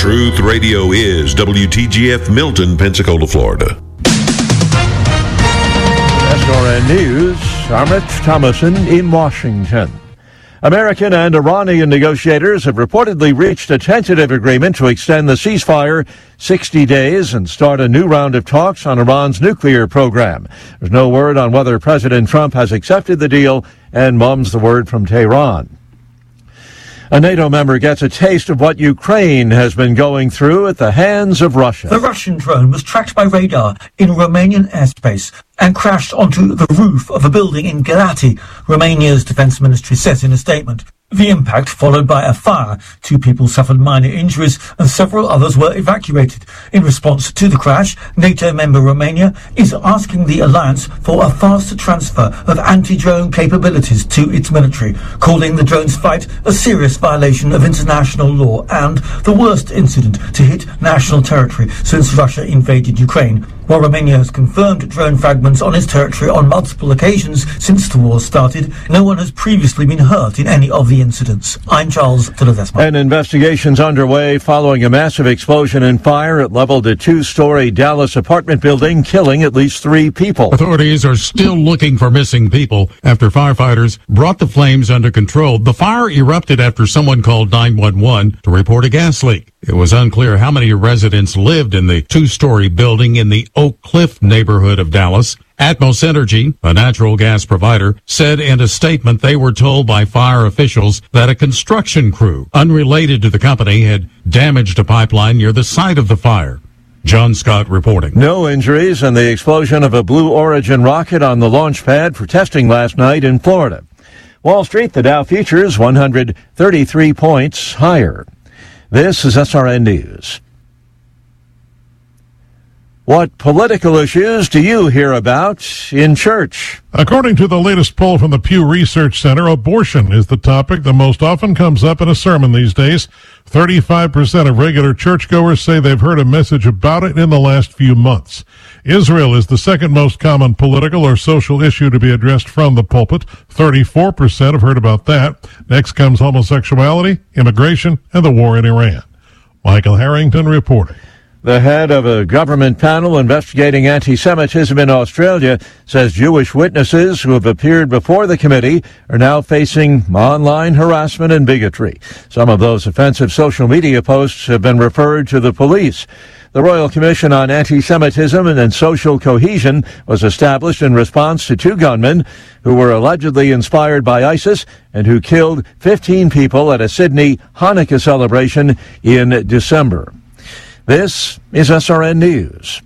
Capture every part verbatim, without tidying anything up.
Truth Radio is W T G F Milton, Pensacola, Florida. S R N News, I'm Rich Thomason in Washington. American and Iranian negotiators have reportedly reached a tentative agreement to extend the ceasefire sixty days and start a new round of talks on Iran's nuclear program. There's no word on whether President Trump has accepted the deal, and mum's the word from Tehran. A NATO member gets a taste of what Ukraine has been going through at the hands of Russia. The Russian drone was tracked by radar in Romanian airspace and crashed onto the roof of a building in Galati, Romania's defense ministry says in a statement. The impact followed by a fire. Two people suffered minor injuries and several others were evacuated. In response to the crash, NATO member Romania is asking the alliance for a faster transfer of anti-drone capabilities to its military, calling the drone's fight a serious violation of international law and the worst incident to hit national territory since Russia invaded Ukraine. While Romania has confirmed drone fragments on its territory on multiple occasions since the war started, no one has previously been hurt in any of the incidents. I'm Charles Ledesma. An investigation's underway following a massive explosion and fire. It leveled a two-story Dallas apartment building, killing at least three people. Authorities are still looking for missing people after firefighters brought the flames under control. The fire erupted after someone called nine one one to report a gas leak. It was unclear how many residents lived in the two-story building in the Oak Cliff neighborhood of Dallas. Atmos Energy, a natural gas provider, said in a statement they were told by fire officials that a construction crew unrelated to the company had damaged a pipeline near the site of the fire. John Scott reporting. No injuries in the explosion of a Blue Origin rocket on the launch pad for testing last night in Florida. Wall Street, the Dow futures one hundred thirty-three points higher. This is S R N News. What political issues do you hear about in church? According to the latest poll from the Pew Research Center, abortion is the topic that most often comes up in a sermon these days. thirty-five percent of regular churchgoers say they've heard a message about it in the last few months. Israel is the second most common political or social issue to be addressed from the pulpit. thirty-four percent have heard about that. Next comes homosexuality, immigration, and the war in Iran. Michael Harrington reporting. The head of a government panel investigating anti-Semitism in Australia says Jewish witnesses who have appeared before the committee are now facing online harassment and bigotry. Some of those offensive social media posts have been referred to the police. The Royal Commission on Anti-Semitism and Social Cohesion was established in response to two gunmen who were allegedly inspired by ISIS and who killed fifteen people at a Sydney Hanukkah celebration in December. This is S R N News.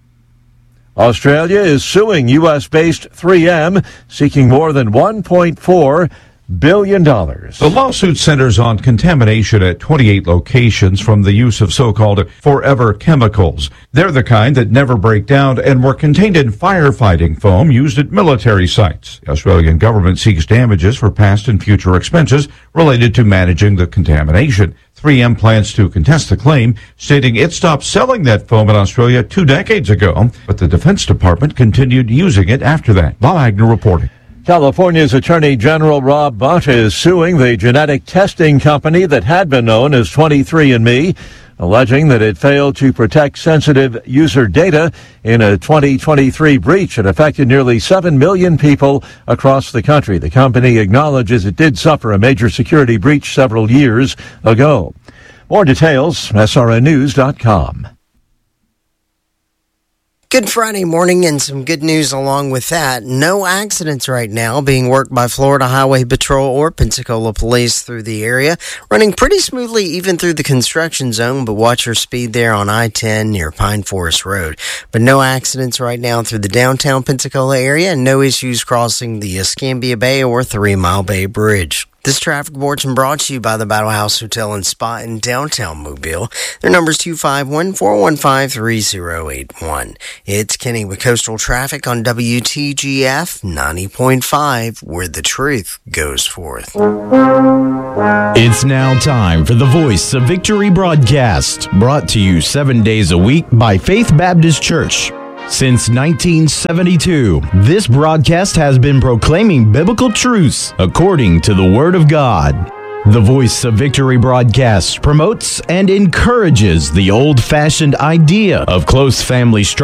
Australia is suing U S-based three M, seeking more than one point four billion dollars. The lawsuit centers on contamination at twenty-eight locations from the use of so-called forever chemicals. They're the kind that never break down and were contained in firefighting foam used at military sites. The Australian government seeks damages for past and future expenses related to managing the contamination. three M plans to contest the claim, stating it stopped selling that foam in Australia two decades ago, but the Defense Department continued using it after that. Bob Agnew reporting. California's Attorney General Rob Bunt is suing the genetic testing company that had been known as twenty-three and me, alleging that it failed to protect sensitive user data in a twenty twenty-three breach that affected nearly seven million people across the country. The company acknowledges it did suffer a major security breach several years ago. More details, S R N news dot com. Good Friday morning and some good news along with that. No accidents right now being worked by Florida Highway Patrol or Pensacola Police through the area. Running pretty smoothly even through the construction zone, but watch your speed there on I ten near Pine Forest Road. But no accidents right now through the downtown Pensacola area and no issues crossing the Escambia Bay or Three Mile Bay Bridge. This traffic bulletin brought to you by the Battle House Hotel and Spa in downtown Mobile. Their number is two five one, four one five, three zero eight one. It's Kenny with Coastal Traffic on W T G F ninety point five, where the truth goes forth. It's now time for the Voice of Victory broadcast, brought to you seven days a week by Faith Baptist Church. Since nineteen seventy-two, this broadcast has been proclaiming biblical truths according to the Word of God. The Voice of Victory broadcast promotes and encourages the old-fashioned idea of close family structure.